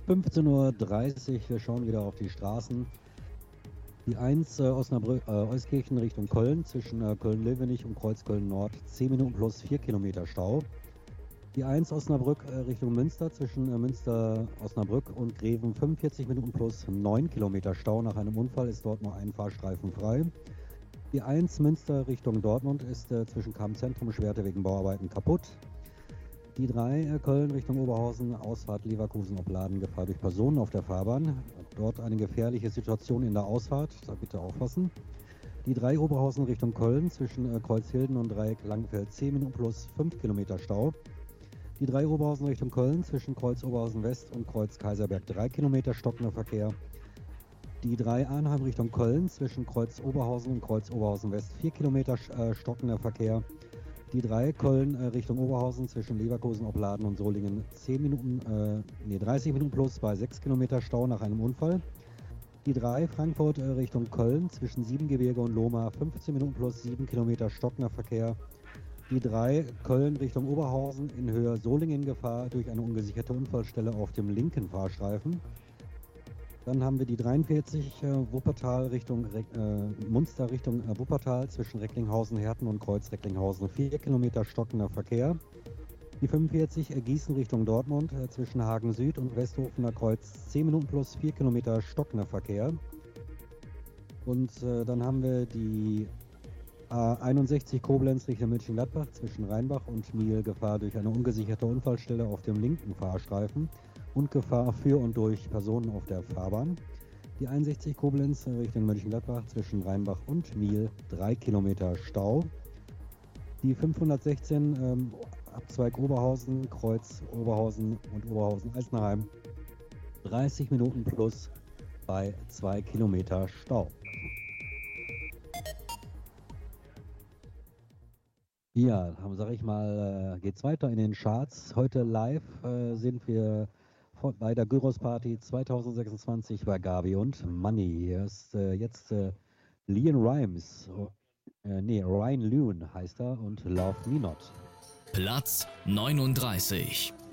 15:30 Uhr, wir schauen wieder auf die Straßen. Die 1 Euskirchen Richtung Köln zwischen Köln-Löwenich und Kreuzköln-Nord 10 Minuten plus 4 Kilometer Stau. Die 1 Osnabrück Richtung Münster zwischen Münster-Osnabrück und Greven 45 Minuten plus 9 Kilometer Stau. Nach einem Unfall ist dort nur ein Fahrstreifen frei. Die 1 Münster Richtung Dortmund ist zwischen Kamm-Zentrum und Schwerte wegen Bauarbeiten kaputt. Die 3 Köln Richtung Oberhausen, Ausfahrt Leverkusen-Opladen, Gefahr durch Personen auf der Fahrbahn. Dort eine gefährliche Situation in der Ausfahrt, da bitte aufpassen. Die 3 Oberhausen Richtung Köln zwischen Kreuzhilden und Dreieck Langenfeld 10 Minuten plus 5 Kilometer Stau. Die 3 Oberhausen Richtung Köln zwischen Kreuz Oberhausen West und Kreuz Kaiserberg 3 Kilometer stockender Verkehr. Die 3 Arnheim Richtung Köln zwischen Kreuz Oberhausen und Kreuz Oberhausen West 4 Kilometer stockender Verkehr. Die 3 Köln Richtung Oberhausen zwischen Leverkusen, Opladen und Solingen 30 Minuten plus bei 6 Kilometer Stau nach einem Unfall. Die 3 Frankfurt Richtung Köln zwischen Siebengebirge und Lohmar 15 Minuten plus 7 Kilometer stockender Verkehr. Die 3 Köln Richtung Oberhausen in Höhe Solingen Gefahr durch eine ungesicherte Unfallstelle auf dem linken Fahrstreifen. Dann haben wir die 43 Wuppertal Richtung Munster Richtung Wuppertal zwischen Recklinghausen, Herten und Kreuz Recklinghausen 4 Kilometer stockender Verkehr. Die 45 Gießen Richtung Dortmund zwischen Hagen Süd und Westhofener Kreuz 10 Minuten plus 4 Kilometer stockender Verkehr. Und dann haben wir die A61 Koblenz Richtung Mönchengladbach zwischen Rheinbach und Miel Gefahr durch eine ungesicherte Unfallstelle auf dem linken Fahrstreifen und Gefahr für und durch Personen auf der Fahrbahn. Die 61 Koblenz Richtung Mönchengladbach zwischen Rheinbach und Miel 3 Kilometer Stau. Die 516 Abzweig Oberhausen, Kreuz Oberhausen und Oberhausen-Eisenheim 30 Minuten plus bei 2 Kilometer Stau. Ja, sage ich mal, geht's weiter in den Charts. Heute live sind wir bei der Gyros Party 2026 bei Gabi und Money. Hier ist jetzt Leon Rimes, Ryan Loon heißt er und Love Me Not. Platz 39.